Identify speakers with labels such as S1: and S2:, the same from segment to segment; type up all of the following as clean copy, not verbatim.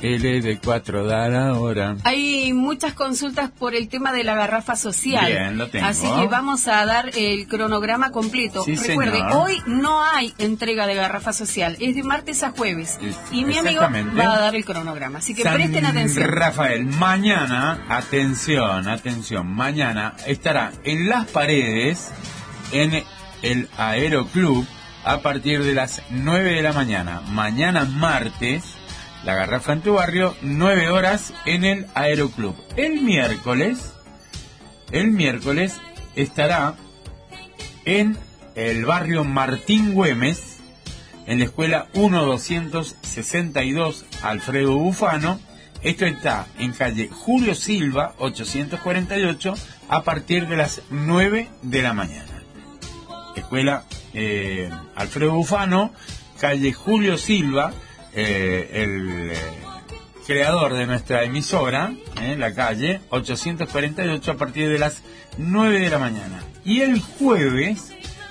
S1: L de 4 da la hora.
S2: Hay muchas consultas por el tema de la garrafa social.
S1: Bien, lo tengo.
S2: Así que vamos a dar el cronograma completo.
S1: Sí,
S2: Recuerde,
S1: señor.
S2: hoy no hay entrega de garrafa social. Es de martes a jueves. Y mi amigo
S1: Exactamente.
S2: va a dar el cronograma. Así que
S1: San
S2: presten atención.
S1: Rafael, mañana, atención, mañana estará en Las Paredes, en el Aeroclub, a partir de las 9 de la mañana. Mañana martes, la garrafa en tu barrio, 9 horas en el Aeroclub. El miércoles estará en el barrio Martín Güemes, en la escuela 1262 Alfredo Bufano. Esto está en calle Julio Silva 848 a partir de las 9 de la mañana. Escuela Alfredo Bufano, calle Julio Silva, el creador de nuestra emisora, la calle 848 a partir de las 9 de la mañana. Y el jueves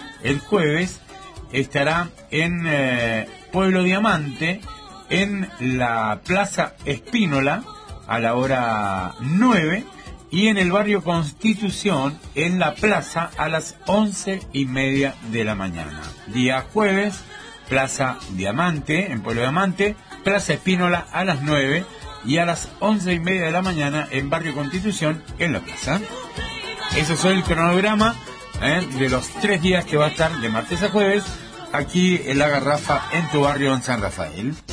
S1: estará en Pueblo Diamante, en la Plaza Espínola, a la hora 9, y en el barrio Constitución, en la plaza, a las 11:30 de la mañana. Día jueves, Plaza Diamante, en Pueblo Diamante, Plaza Espínola a las 9 y a las 11:30 de la mañana en Barrio Constitución, en la plaza. Eso es el cronograma de los 3 días que va a estar de martes a jueves aquí en la garrafa en tu barrio en San Rafael.